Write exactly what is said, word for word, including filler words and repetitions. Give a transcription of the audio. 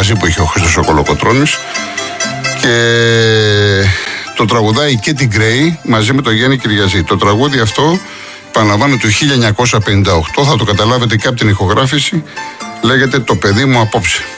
μαγαζί που είχε ο Χρήστος ο Κολοκοτρώνης. Και το τραγουδάει και την Γκρέι μαζί με τον Γιάννη Κυριαζή. Το τραγούδι αυτό, επαναλαμβάνω, του χίλια εννιακόσια πενήντα οκτώ, θα το καταλάβετε και από την ηχογράφηση, λέγεται «Το παιδί μου απόψε».